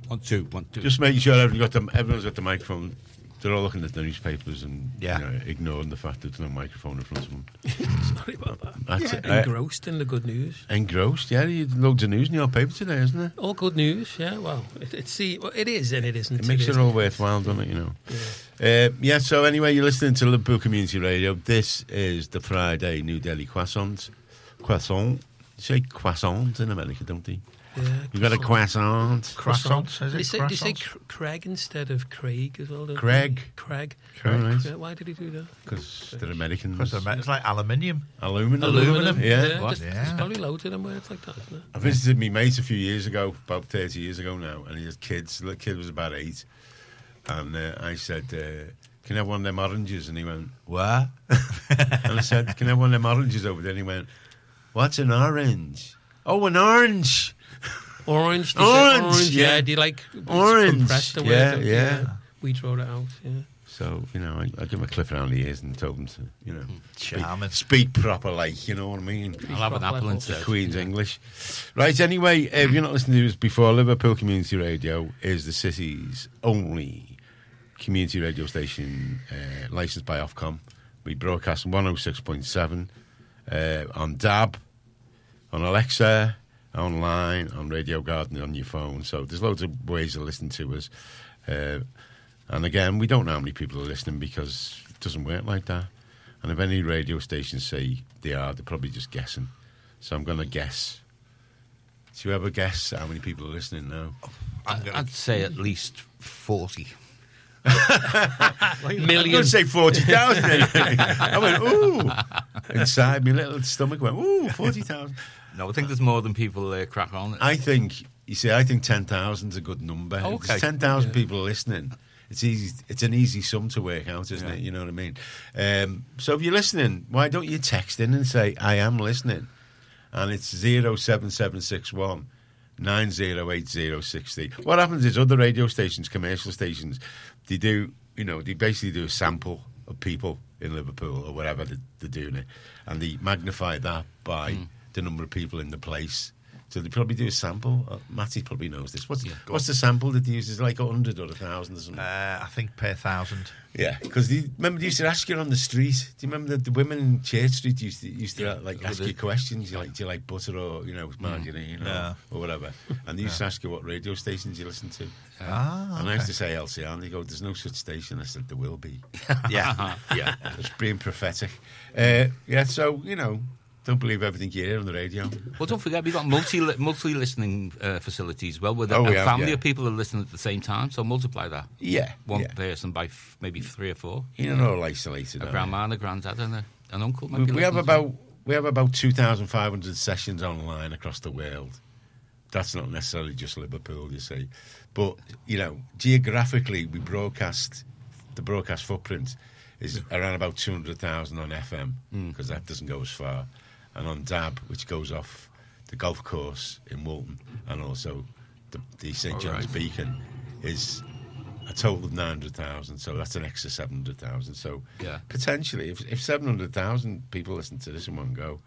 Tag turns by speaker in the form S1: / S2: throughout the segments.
S1: 1, 2.
S2: Just making sure everyone's got the microphone. They're all looking at the newspapers and ignoring the fact that there's no microphone in front of them.
S3: Sorry about that.
S2: That's it.
S3: Engrossed in the good news.
S2: Engrossed, yeah. You loads of news in your paper today, isn't there?
S3: All good news, yeah. Well, it is and it isn't.
S2: It makes it all worthwhile, doesn't it, you know? So anyway, you're listening to Liverpool Community Radio. This is the Friday New Delhi Croissant. You say croissant in America, don't they?
S3: Yeah,
S2: you got a croissant.
S4: Croissant, is it?
S3: They say Craig instead of Craig as well, don't
S2: Craig.
S3: Craig.
S2: Right.
S3: Why did he do that?
S2: Because they're Americans.
S4: It's like aluminium.
S2: Aluminum, yeah.
S3: There's probably loads of them words like that, isn't it?
S2: I visited my mate a few years ago, about 30 years ago now, and he had kids. The kid was about 8. And I said, can I have one of them oranges? And he went, what? And I said, can I have one of them oranges over there? And he went, what's an orange? Oh, an orange.
S3: Orange.
S2: Yeah.
S3: Do you like
S2: orange?
S3: Compress the word? Yeah. We throw it out, yeah.
S2: So, you know, I give him a clip around the ears and told him to, you know, speak proper, like, you know what I mean?
S1: I'll have an apple instead.
S2: Queen's English. Right, anyway, if you're not listening to us before, Liverpool Community Radio is the city's only community radio station licensed by Ofcom. We broadcast 106.7 on DAB, on Alexa, online, on Radio Garden, on your phone. So there's loads of ways to listen to us. And again, we don't know how many people are listening because it doesn't work like that. And if any radio stations say they're probably just guessing. So I'm going to guess. Do you ever guess how many people are listening now?
S1: I'd say at least 40.
S2: Million. I'm going to say 40,000. I went, ooh. Inside my little stomach went, ooh, 40,000.
S1: No, I think there's more than people crack on.
S2: I think 10,000 is a good number.
S1: Okay.
S2: If 10,000 people listening. It's easy. It's an easy sum to work out, isn't it? You know what I mean? So if you're listening, why don't you text in and say, I am listening? And it's 07761 908060. What happens is other radio stations, commercial stations, they basically do a sample of people in Liverpool or wherever they're doing it, and they magnify that by the number of people in the place. So they probably do a sample. Matty probably knows this. What's the sample that they use? Is it like 100 or 1,000 or something?
S4: I think per 1,000.
S2: Yeah, because remember they used to ask you on the street. Do you remember the women in Church Street used to ask you questions? Do you like butter or margarine or whatever? And they used to ask you what radio stations you listen to. And I used to say LCR, and they go, "There's no such station." I said, "There will be."
S4: Yeah.
S2: It's being prophetic. So don't believe everything you hear on the radio.
S1: Well, don't forget, we've got multi-listening facilities as well, with a family of people that listen at the same time, so multiply that.
S2: Yeah.
S1: One person by maybe 3 or 4.
S2: You're not all isolated.
S1: A grandma and a granddad and an uncle.
S2: We have about 2,500 sessions online across the world. That's not necessarily just Liverpool, you see. But, geographically, the broadcast footprint is around about 200,000 on FM, because that doesn't go as far. And on DAB, which goes off the golf course in Woolton, and also the St John's Beacon, is a total of 900,000. So that's an extra 700,000. So potentially, if 700,000 people listen to this in one go,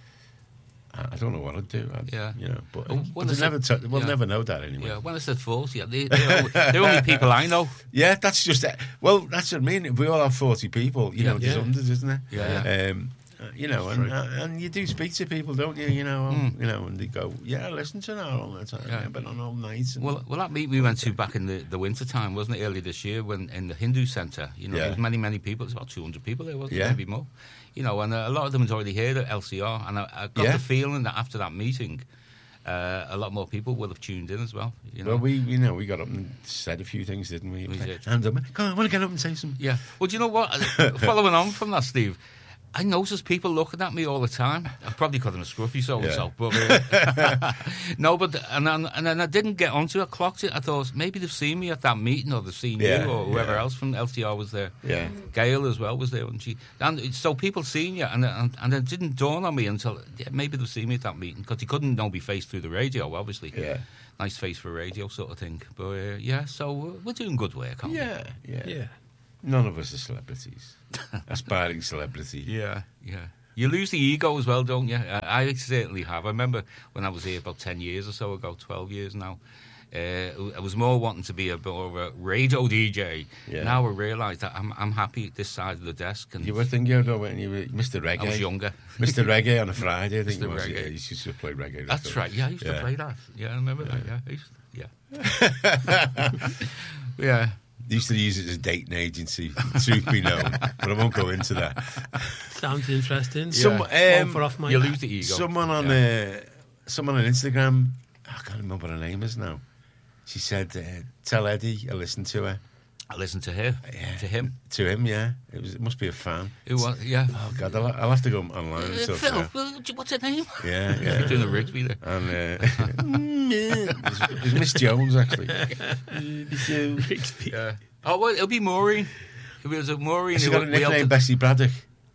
S2: I don't know what I'd do. But we'll never know that anyway.
S1: Yeah, when I said 40, they're only people I know.
S2: Yeah, that's just it. Well, that's what I mean. If we all have 40 people, there's hundreds, isn't there?
S1: Yeah.
S2: And you do speak to people, don't you? And they go, "Yeah, I listen to that all the time. Yeah. I've been on all night."
S1: Well, that meet we went to back in the winter time, wasn't it? Early this year, when in the Hindu Centre, there was many people. There's about 200 people there, wasn't there? Maybe more. And a lot of them had already heard of LCR, and I got the feeling that after that meeting, a lot more people would have tuned in as well.
S2: Well, we got up and said a few things, didn't we?
S1: We did.
S2: Come on, I want to get up and say something.
S1: Yeah. Well, do you know what? Following on from that, Steve, I notice people looking at me all the time. I probably call them a scruffy so-and-so. But, and then I didn't get onto it. I clocked it. I thought, maybe they've seen me at that meeting, or they've seen you, or whoever else from LTR was there.
S2: Yeah.
S1: Gail as well was there, wasn't she? And so people seen you, and it didn't dawn on me until, maybe they've seen me at that meeting, because they couldn't know me face through the radio, obviously.
S2: Yeah.
S1: Nice face for radio sort of thing. But, so we're doing good work, aren't we?
S2: Yeah. None of us are celebrities. Aspiring celebrity.
S1: Yeah. You lose the ego as well, don't you? I certainly have. I remember when I was here about 10 years or so ago, 12 years now, I was more wanting to be more of a radio DJ.
S2: Yeah.
S1: Now I realise that I'm happy at this side of the desk. And
S2: You were thinking, though, when you were Mr. Reggae.
S1: I was younger.
S2: Mr. Reggae on a Friday, I think
S1: Mr.
S2: it was.
S1: Reggae.
S2: Yeah, you used to play reggae.
S1: That's right. Yeah, I used to
S2: Yeah.
S1: play that. Yeah, I remember that. Yeah, I used to, yeah.
S2: They used to use it as a dating agency, truth be known, but I won't go into that.
S3: Sounds interesting.
S2: Some,
S3: One for off my
S1: You lose the ego.
S2: Someone on Instagram, I can't remember what her name is now. She said, "Tell Eddie I listened to her."
S1: I listened to her.
S2: Yeah.
S1: To him.
S2: To him, yeah. It must be a fan.
S1: Who was? Yeah.
S2: Oh God, I'll have to go online and stuff.
S1: Phil,
S2: Yeah,
S1: what's her name?
S2: yeah.
S1: You're doing the Rigsby there.
S2: And it was Miss Jones actually.
S1: Yeah. Oh well, it'll be Maureen. It was a Maureen.
S2: She
S1: who
S2: got a
S1: we helped
S2: nickname, Bessie Braddock.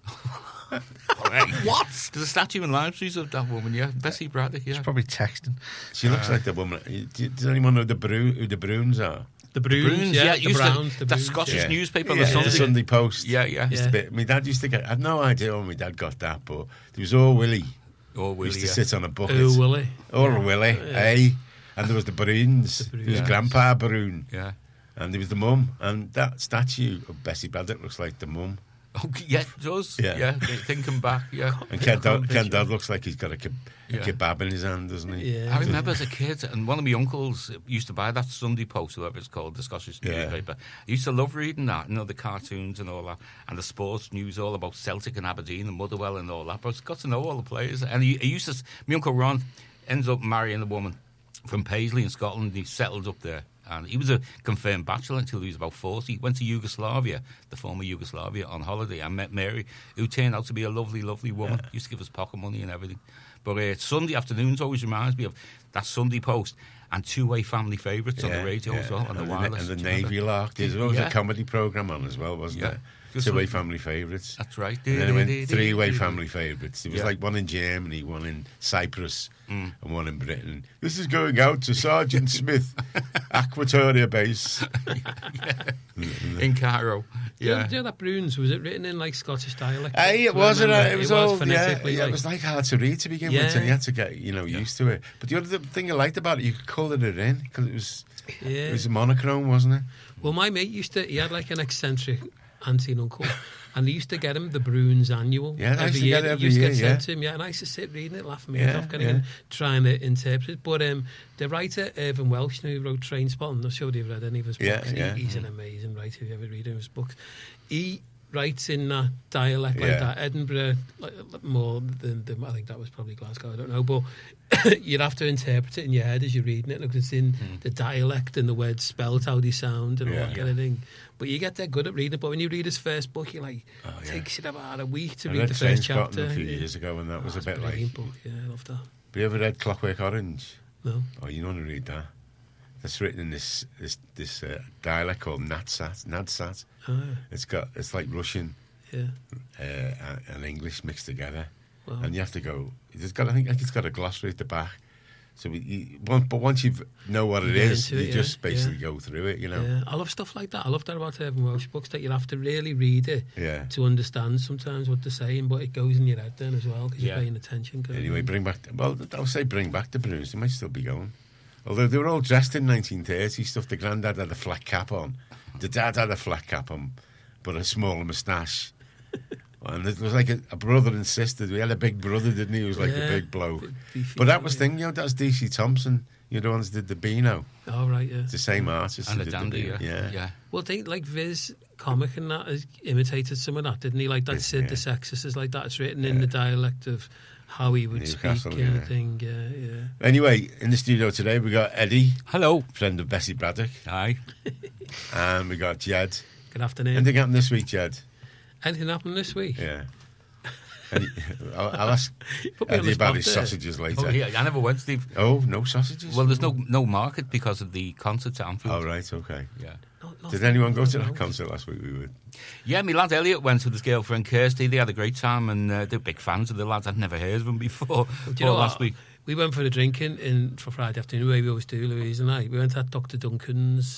S1: What? There's a statue in Lime Street of that woman. Yeah, Bessie Braddock. Yeah.
S4: It's probably texting.
S2: She looks like the woman. Does anyone know who the Bruins are?
S3: The Bruins,
S1: yeah,
S3: the
S1: used
S3: Browns,
S1: to,
S3: the
S1: that
S3: Bruins.
S1: Scottish
S2: Yeah.
S1: newspaper on
S2: Yeah,
S1: the Sunday.
S2: the Sunday Post.
S1: Yeah, yeah.
S3: Yeah.
S2: My dad used to get. I had no idea when my dad got that, but there was all Willie.
S1: Oh,
S2: He
S1: Willie.
S2: used to
S1: Yeah.
S2: sit on a bucket.
S3: Oh, Willie.
S2: Or Willie, eh? And there was the Bruins.
S3: The
S2: There was
S1: Bruins.
S2: Grandpa Broon.
S1: Yeah.
S2: And there was the mum. And that statue of Bessie Braddock looks like the mum.
S1: Okay, yeah, it does.
S2: Yeah.
S1: Yeah. Thinking back. Yeah.
S2: And
S3: can't
S2: Ken
S3: picture
S2: Dodd looks like he's got a
S1: Yeah.
S2: kebab in his hand, doesn't he?
S3: Yeah.
S1: I remember as a kid, and one of my uncles used to buy that Sunday Post, whatever it's called, the Scottish
S2: Yeah.
S1: newspaper. I used to love reading that, the cartoons and all that, and the sports news all about Celtic and Aberdeen and Motherwell and all that. But I got to know all the players. And he used to, my Uncle Ron ends up marrying a woman from Paisley in Scotland. He settled up there. And he was a confirmed bachelor until he was about 40. He went to Yugoslavia, the former Yugoslavia, on holiday. I met Mary, who turned out to be a lovely, lovely woman. Used to give us pocket money and everything. But Sunday afternoons always reminds me of that Sunday Post and Two-Way Family Favourites on the radio as well, on the wireless.
S2: And the
S1: Do you remember?
S2: Navy Lark. There was
S1: Yeah.
S2: a comedy programme on as well, wasn't
S1: Yeah.
S2: there?
S1: Just
S2: Two-Way
S1: some-
S2: Family Favourites.
S1: That's right.
S2: And then it went three-way family favourites. There was
S1: Yeah.
S2: like one in Germany, one in Cyprus, and one in Britain. This is going out to Sergeant Smith, Aquatoria Base.
S1: In Cairo.
S3: Yeah.
S1: Yeah.
S3: That Bruins, was it written in like Scottish dialect?
S2: Hey, it
S3: Do I
S2: wasn't.
S3: remember?
S2: It was all. Yeah,
S3: phonetically.
S2: it was like hard to read to begin with,
S3: Yeah.
S2: and you had to get used to it. But the other thing I liked about it, you could colour it in because it was a monochrome, wasn't it?
S3: Well, my mate he had like an eccentric auntie and uncle, and they used to get him the Bruins annual.
S2: Yeah, they used to
S3: year.
S2: get it every
S3: He used to
S2: year,
S3: get
S2: yeah.
S3: sent to him, and I used to sit reading it, laughing my head
S2: Yeah,
S3: off, kind
S2: yeah.
S3: of trying to interpret it. But the writer, Irvin Welsh, who wrote Trainspotting, I'm not sure if you've read any of his books.
S2: Yeah, yeah.
S3: He's an amazing writer, if you ever read his books. He writes in that dialect like
S2: Yeah.
S3: that, Edinburgh, more than I think that was probably Glasgow, I don't know, but you'd have to interpret it in your head as you're reading it, because it's in the dialect and the words spelled how they sound and all
S2: Yeah.
S3: that kind of thing. But you get that good at reading it, but when you read his first book, you're like, it takes you about a week to
S2: I
S3: read
S2: read
S3: the first
S2: Trainspotting
S3: chapter.
S2: a few years ago, and that was a
S3: It's
S2: bit like.
S3: brilliant book. Yeah, I love that.
S2: Have you ever read Clockwork Orange?
S3: No.
S2: Oh, you don't want to read that. That's written in this dialect called Nadsat.
S3: Oh,
S2: It's like Russian
S3: yeah.
S2: and English mixed together,
S3: Wow.
S2: and you have to go. I think it's got a glossary at the back. So, but once you know what it
S3: get
S2: is,
S3: into
S2: you
S3: it,
S2: just
S3: yeah,
S2: basically go through it.
S3: Yeah, I love stuff like that. I love that about Irvin Welsh books, that you have to really read it
S2: Yeah.
S3: to understand sometimes what they're saying, but it goes in your head then as well because
S1: Yeah.
S3: you're paying attention.
S2: Anyway, bring back. Well, I would say bring back the Bruins. They might still be going. Although they were all dressed in 1930 stuff. The granddad had a flat cap on. The dad had a flat cap on, but a smaller moustache. And it was like a brother and sister. We had a big brother, didn't he? He was like
S3: Yeah,
S2: a big bloke.
S3: beefy
S2: But that was
S3: guy.
S2: thing, that was DC Thompson. The ones that did the Beano.
S3: Oh, right, yeah.
S2: It's the same artist.
S1: And
S2: who
S1: a
S2: did the
S1: dandy,
S2: Beano.
S1: yeah.
S3: Well, they like Viz comic and that has imitated some of that, didn't he? Like that
S2: Yes,
S3: Sid
S2: yeah.
S3: the Sexist is like that. It's written in the dialect of how he would
S2: Newcastle,
S3: speak, kind
S2: yeah.
S3: of thing. Yeah.
S2: Anyway, in the studio today, we got Eddie,
S1: Hello.
S2: friend of Bessie Braddock,
S1: Hi.
S2: and we got Jed.
S3: Good afternoon.
S2: Anything happened this week, Jed?
S3: Anything happened this week?
S2: Yeah. I'll ask
S3: Put me on
S2: Eddie
S3: the
S2: about
S3: spot
S2: his
S3: there.
S2: sausages later.
S1: Oh, yeah, I never went, Steve.
S2: Oh, no sausages?
S1: Well, there's no market because of the concert at Anfield.
S2: Oh, right, okay.
S1: Yeah.
S2: Did anyone go to that concert last week? We were.
S1: Yeah, my lad Elliot went with his girlfriend Kirsty. They had a great time, and they're big fans of the lads. I'd never heard of them before.
S3: Do you know
S1: last
S3: what?
S1: week.
S3: We went for a drinking for Friday afternoon, the way we always do, Louise and I. We went at Dr. Duncan's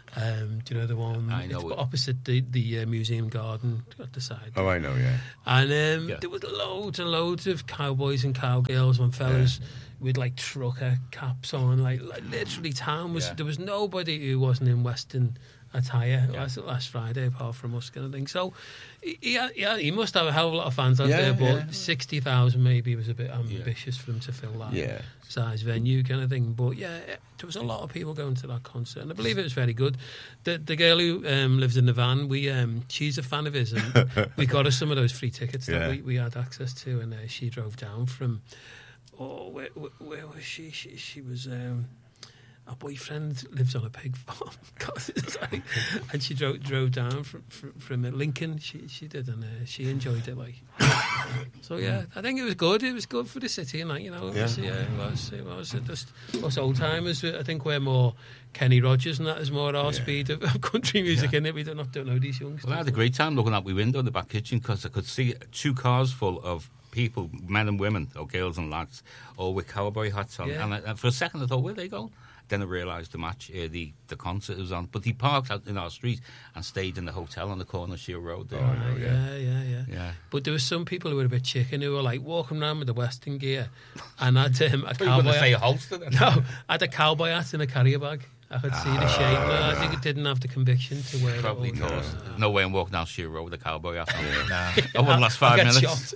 S3: Do you know the one?
S1: I know
S3: it's opposite the museum garden at the side.
S2: Oh, I know, yeah.
S3: And there was loads and loads of cowboys and cowgirls and fellas with like trucker caps on. Like literally, town was there was nobody who wasn't in Western attire last Friday, apart from us, kind of thing. So, he must have a hell of a lot of fans out there, but 60,000 maybe was a bit ambitious for them to fill that size venue, kind of thing. But there was a lot of people going to that concert, and I believe it was very good. The girl who lives in the van, she's a fan of his, and we got her some of those free tickets that we had access to, and she drove down from. Where was she? She was. Our boyfriend lives on a pig farm, and she drove down from Lincoln. She did, and she enjoyed it. Like, so I think it was good. It was good for the city, and it was. It was just us old timers. I think we're more Kenny Rogers, and that is more our speed of country music, in it. We don't know these youngsters.
S1: Well, I had a great time looking out my window in the back kitchen because I could see 2 cars full of people, men and women, or girls and lads, all with cowboy hats on. And for a second, I thought, where are they going? Then I realised the match, the concert was on. But he parked out in our street and stayed in the hotel on the corner of Shield Road there.
S3: Yeah. But there were some people who were a bit chicken who were like walking around with the Western gear and had a cowboy hat.
S1: Say a holster then?
S3: No, had a cowboy hat in a carrier bag. I could see the shape. I think it didn't have the conviction to wear
S1: probably
S3: it.
S1: Probably does. No way I'm walking down Shield Road with a cowboy hat on. I wouldn't last 5 minutes.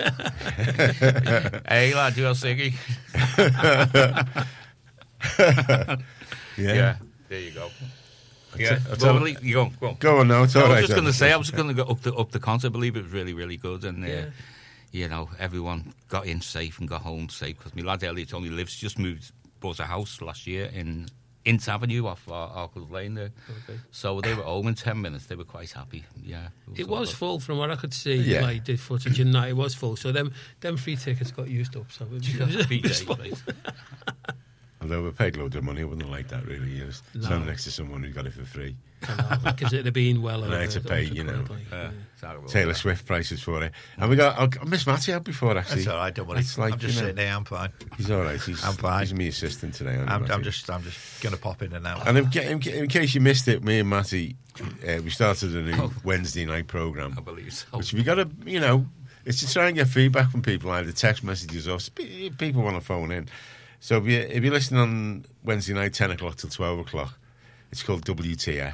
S1: Hey lad, you all Siggy? Yeah, there you go. Yeah, you go on
S2: now. It's all right.
S1: I was just going to say, I was going to go up the concert. I believe it was really, really good, and everyone got in safe and got home safe because my lad Elliot only bought a house last year in Ince Avenue off Arkles Lane there. Okay. So they were home in 10 minutes. They were quite happy. Yeah,
S3: it was full from what I could see. Like the footage and that, it was full. So them free tickets got used up. So it was full.
S2: Although we paid loads of money, I wouldn't like that really. You stand next to someone who got it for free.
S3: Because it'd have been well over.
S2: And I had to pay, Taylor Swift prices for it. And we got Miss Matty out before, actually.
S4: That's all right, don't worry. I'm just sitting there, I'm fine.
S2: He's all right. I'm
S4: fine.
S2: He's my assistant today.
S4: I'm just going to pop in and out.
S2: And in case you missed it, me and Matty, we started a new Wednesday night programme.
S1: I believe so.
S2: Which we got to, it's to try and get feedback from people, either text messages or people want to phone in. So if you're listening on Wednesday night, 10 o'clock till 12 o'clock, it's called WTF.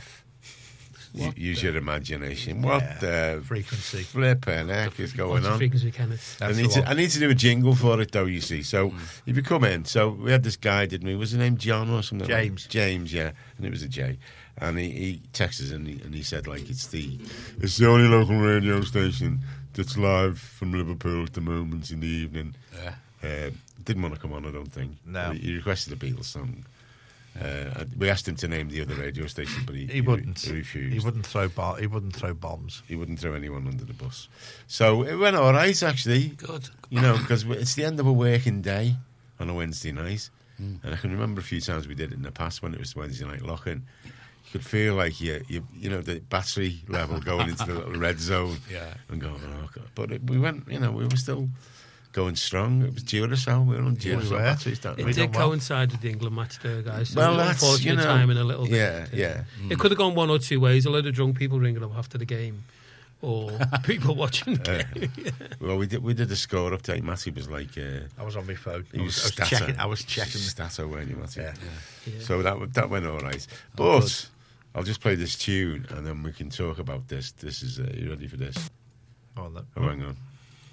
S2: Use your imagination. What the
S4: frequency
S2: flipping heck is going on?
S3: Frequency, Kenneth.
S2: I need to do a jingle for it, though, you see. So if you come in, so we had this guy, didn't we? Was his name John or something? James, yeah. And it was a J. And he texted us and he said, like, it's the only local radio station that's live from Liverpool at the moment in the evening. Didn't want to come on, I don't think.
S4: No.
S2: He requested a Beatles song. We asked him to name the other radio station, but he
S4: wouldn't.
S2: He refused.
S4: He wouldn't throw bombs.
S2: He wouldn't throw anyone under the bus. So it went all right, actually.
S1: Good.
S2: Because it's the end of a working day on a Wednesday night. And I can remember a few times we did it in the past when it was Wednesday night lock-in. You could feel like the battery level going into the little red zone.
S1: Yeah.
S2: And going, oh God. But we went, we were still going strong. It was Duracell. We were on Duracell batteries.
S3: It did coincide with the England match there, guys. So
S2: well, that's
S3: unfortunate timing a little bit.
S2: Yeah.
S3: It could have gone one or two ways. A load of drunk people ringing up after the game, or people watching the game.
S2: Well, we did a score update. Matty was like,
S4: I was on my phone.
S2: I was checking Stato, weren't you, Matty?
S4: Yeah.
S2: So that went all right. But I'll just play this tune and then we can talk about this. This is you ready for this?
S4: Oh,
S2: hang on.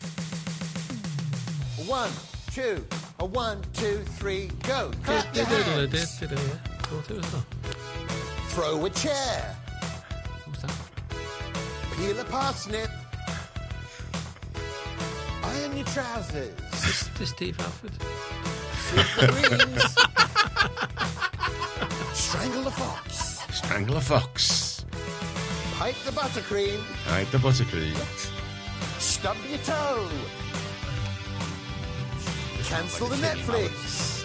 S5: 1, 2, 1, 2, 3, go. Clap your hands. Throw a chair.
S1: Who's that?
S5: Peel a parsnip. Iron your trousers.
S3: This Steve Alford.
S5: Sweep the greens. Strangle the fox.
S2: Strangle a fox.
S5: Pipe the buttercream.
S2: Pipe the buttercream.
S5: Stump your toe. Cancel the Netflix.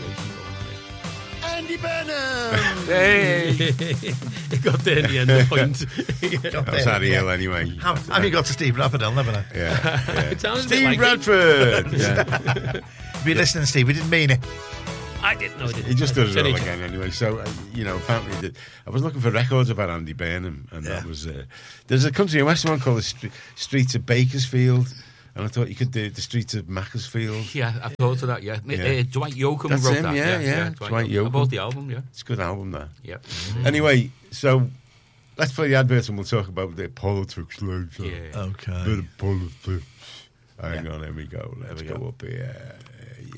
S5: Andy Burnham.
S1: Hey.
S3: He got there in the end of the point.
S2: That was Harry Hill anyway.
S4: Have you got to Steve Bradford? I'll never know.
S2: Yeah.
S3: It sounds
S2: Steve
S3: like
S2: Bradford. Yeah.
S4: Be listening, Steve. We didn't mean it.
S3: I didn't know.
S2: He just does it all again anyway. So, apparently I was looking for records about Andy Burnham, and that was... there's a country in western one called the Streets of Bakersfield, and I thought you could do the Streets of Macclesfield.
S1: Yeah, I thought of that, Dwight Yoakam
S2: That's
S1: wrote
S2: him,
S1: that.
S2: Yeah. Dwight Yoakam.
S1: I bought the album,
S2: It's a good album, that.
S1: Yeah.
S2: Anyway, so... let's play the advert and we'll talk about the politics later.
S3: Yeah.
S4: Okay.
S2: Bit of politics. Hang on, here we go. Let's go up here.